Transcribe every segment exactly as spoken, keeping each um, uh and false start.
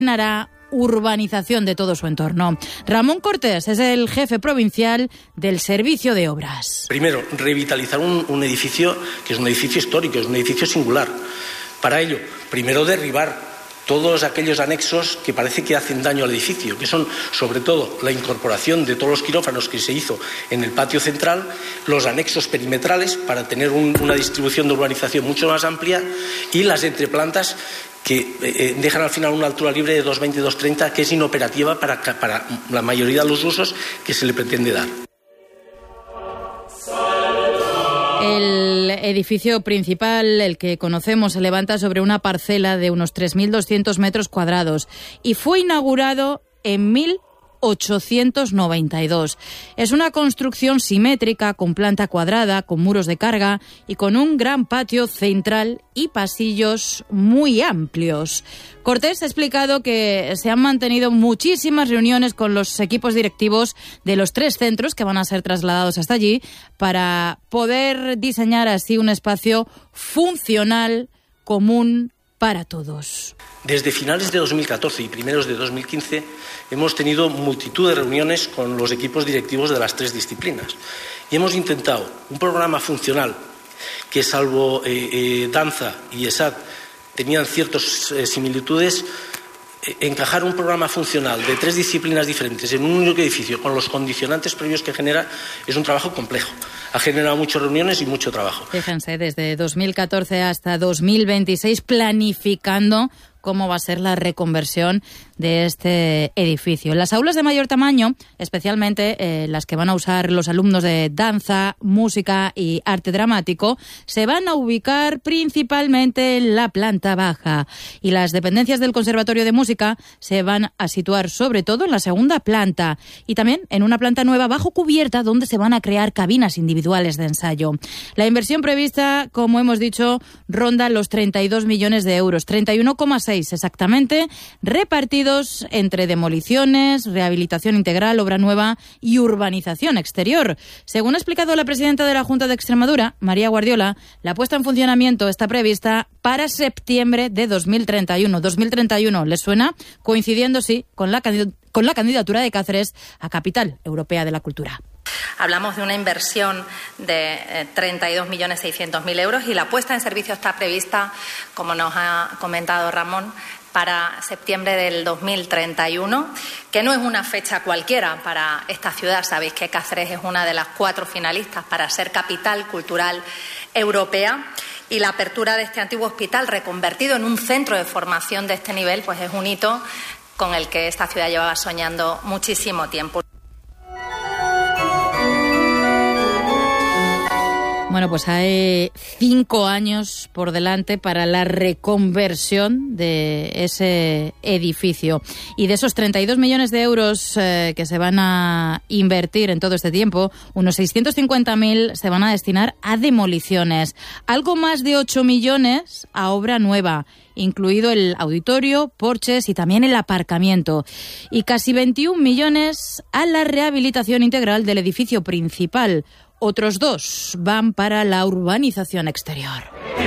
hará urbanización de todo su entorno. Ramón Cortés es el jefe provincial del Servicio de Obras. Primero, revitalizar un, un edificio que es un edificio histórico, es un edificio singular. Para ello, primero derribar todos aquellos anexos que parece que hacen daño al edificio, que son sobre todo la incorporación de todos los quirófanos que se hizo en el patio central, los anexos perimetrales para tener un, una distribución de urbanización mucho más amplia y las entreplantas que eh, dejan al final una altura libre de doscientos veinte a doscientos treinta que es inoperativa para, para la mayoría de los usos que se le pretende dar. El edificio principal, el que conocemos, se levanta sobre una parcela de unos tres mil doscientos metros cuadrados y fue inaugurado en mil ochocientos noventa y dos. Es una construcción simétrica con planta cuadrada, con muros de carga y con un gran patio central y pasillos muy amplios. Cortés ha explicado que se han mantenido muchísimas reuniones con los equipos directivos de los tres centros que van a ser trasladados hasta allí para poder diseñar así un espacio funcional, común para todos. Desde finales de dos mil catorce y primeros de dos mil quince hemos tenido multitud de reuniones con los equipos directivos de las tres disciplinas y hemos intentado un programa funcional que, salvo eh, eh, danza y ESAD tenían ciertas eh, similitudes, eh, encajar un programa funcional de tres disciplinas diferentes en un único edificio con los condicionantes previos que genera es un trabajo complejo. Ha generado muchas reuniones y mucho trabajo. Fíjense, desde dos mil catorce hasta dos mil veintiséis planificando cómo va a ser la reconversión de este edificio. Las aulas de mayor tamaño, especialmente eh, las que van a usar los alumnos de danza, música y arte dramático, se van a ubicar principalmente en la planta baja. Y las dependencias del Conservatorio de Música se van a situar sobre todo en la segunda planta y también en una planta nueva bajo cubierta donde se van a crear cabinas individuales de ensayo. La inversión prevista, como hemos dicho, ronda los treinta y dos millones de euros, treinta y uno coma seis exactamente, repartidos entre demoliciones, rehabilitación integral, obra nueva y urbanización exterior. Según ha explicado la presidenta de la Junta de Extremadura, María Guardiola, la puesta en funcionamiento está prevista para septiembre de dos mil treinta y uno. dos mil treinta y uno, ¿les suena? Coincidiendo, sí, con la, con la candidatura de Cáceres a Capital Europea de la Cultura. Hablamos de una inversión de eh, treinta y dos millones seiscientos mil euros y la puesta en servicio está prevista, como nos ha comentado Ramón, para septiembre del dos mil treinta y uno, que no es una fecha cualquiera para esta ciudad. Sabéis que Cáceres es una de las cuatro finalistas para ser capital cultural europea y la apertura de este antiguo hospital reconvertido en un centro de formación de este nivel pues es un hito con el que esta ciudad llevaba soñando muchísimo tiempo. Bueno, pues hay cinco años por delante para la reconversión de ese edificio. Y de esos treinta y dos millones de euros eh, que se van a invertir en todo este tiempo, unos seiscientos cincuenta mil se van a destinar a demoliciones. Algo más de ocho millones a obra nueva, incluido el auditorio, porches y también el aparcamiento. Y casi veintiún millones a la rehabilitación integral del edificio principal. Otros dos van para la urbanización exterior.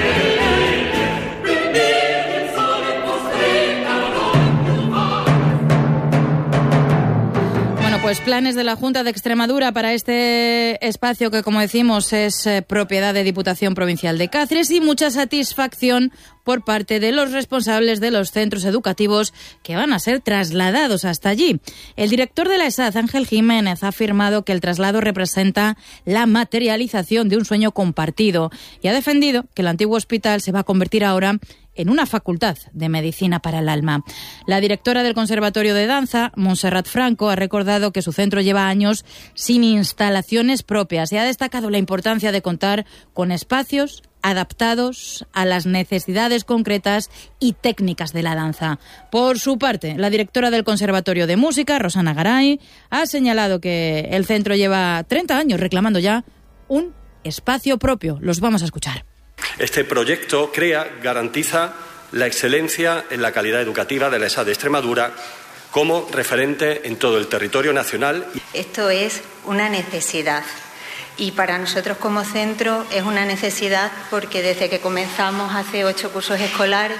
Bueno, pues planes de la Junta de Extremadura para este espacio que, como decimos, es eh, propiedad de Diputación Provincial de Cáceres y mucha satisfacción por parte de los responsables de los centros educativos que van a ser trasladados hasta allí. El director de la ESAD, Ángel Jiménez, ha afirmado que el traslado representa la materialización de un sueño compartido y ha defendido que el antiguo hospital se va a convertir ahora en una facultad de medicina para el alma. La directora del Conservatorio de Danza, Montserrat Franco, ha recordado que su centro lleva años sin instalaciones propias y ha destacado la importancia de contar con espacios adaptados a las necesidades concretas y técnicas de la danza. Por su parte, la directora del Conservatorio de Música, Rosana Garay, ha señalado que el centro lleva treinta años reclamando ya un espacio propio. Los vamos a escuchar. Este proyecto crea, garantiza la excelencia en la calidad educativa de la ESAD de Extremadura como referente en todo el territorio nacional. Esto es una necesidad. Y para nosotros como centro es una necesidad porque desde que comenzamos hace ocho cursos escolares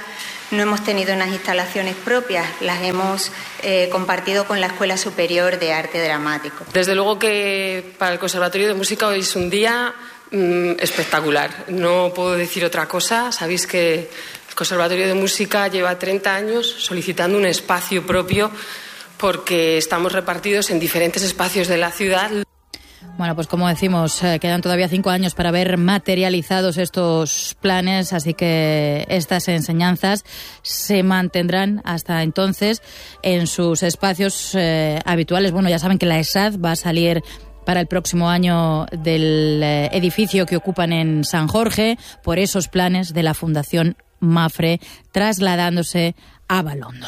no hemos tenido unas instalaciones propias, las hemos eh, compartido con la Escuela Superior de Arte Dramático. Desde luego que para el Conservatorio de Música hoy es un día mmm, espectacular. No puedo decir otra cosa. Sabéis que el Conservatorio de Música lleva treinta años solicitando un espacio propio porque estamos repartidos en diferentes espacios de la ciudad. Bueno, pues como decimos, eh, quedan todavía cinco años para ver materializados estos planes, así que estas enseñanzas se mantendrán hasta entonces en sus espacios eh, habituales. Bueno, ya saben que la ESAD va a salir para el próximo año del eh, edificio que ocupan en San Jorge por esos planes de la Fundación Mafre, trasladándose a Balondo.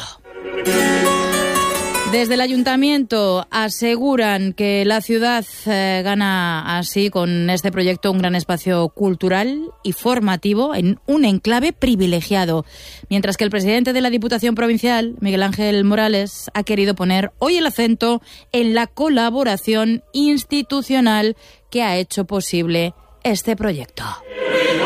Desde el Ayuntamiento aseguran que la ciudad eh, gana así con este proyecto un gran espacio cultural y formativo en un enclave privilegiado, mientras que el presidente de la Diputación Provincial, Miguel Ángel Morales, ha querido poner hoy el acento en la colaboración institucional que ha hecho posible este proyecto.